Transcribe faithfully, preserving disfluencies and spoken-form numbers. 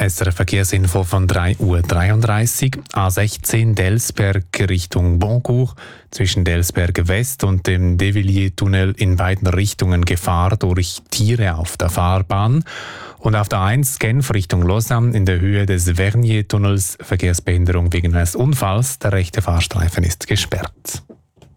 S R F Verkehrsinfo von drei Uhr dreiunddreißig. A sechzehn Delsberg Richtung Boncourt. Zwischen Delsberg West und dem Devilliers-Tunnel in beiden Richtungen Gefahr durch Tiere auf der Fahrbahn. Und auf der eins Genf Richtung Lausanne in der Höhe des Vernier-Tunnels Verkehrsbehinderung wegen eines Unfalls. Der rechte Fahrstreifen ist gesperrt.